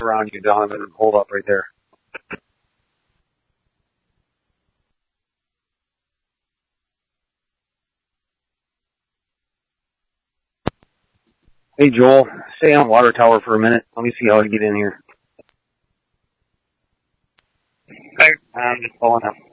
around you, Donovan. Hold up right there. Hey, Joel, stay on water tower for a minute. Let me see how I get in here. Okay, I'm just pulling up.